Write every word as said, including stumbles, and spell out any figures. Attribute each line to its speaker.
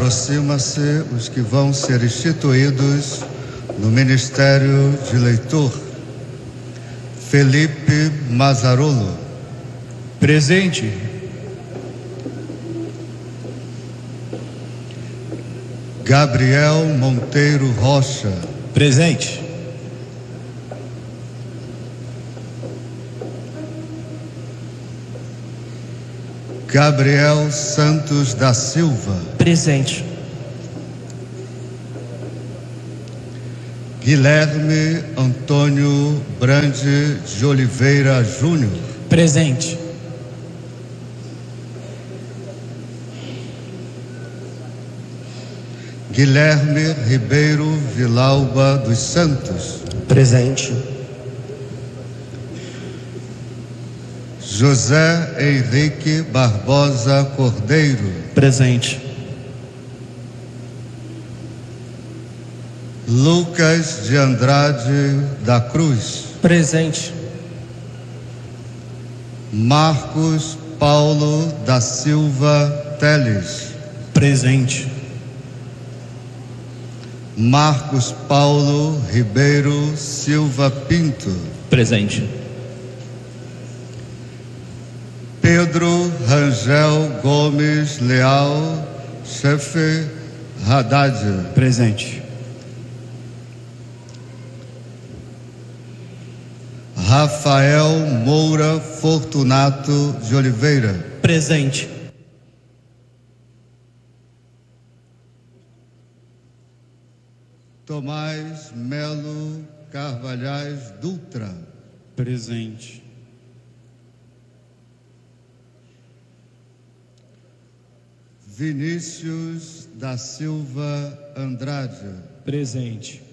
Speaker 1: Aproxima-se os que vão ser instituídos no Ministério de Leitor. Felipe Mazarolo.
Speaker 2: Presente.
Speaker 1: Gabriel Monteiro Rocha.
Speaker 2: Presente.
Speaker 1: Gabriel Santos da Silva.
Speaker 3: Presente.
Speaker 1: Guilherme Antônio Brande de Oliveira Júnior.
Speaker 3: Presente.
Speaker 1: Guilherme Ribeiro Vilauba dos Santos.
Speaker 3: Presente.
Speaker 1: José Henrique Barbosa Cordeiro.
Speaker 3: Presente.
Speaker 1: Lucas de Andrade da Cruz.
Speaker 3: Presente.
Speaker 1: Marcos Paulo da Silva Teles.
Speaker 3: Presente.
Speaker 1: Marcos Paulo Ribeiro Silva Pinto.
Speaker 3: Presente.
Speaker 1: Pedro Rangel Gomes Leal Chefe Haddad.
Speaker 2: Presente.
Speaker 1: Rafael Moura Fortunato de Oliveira.
Speaker 3: Presente.
Speaker 1: Tomás Melo Carvalhais Dutra.
Speaker 2: Presente.
Speaker 1: Vinícius da Silva Andrade.
Speaker 2: Presente.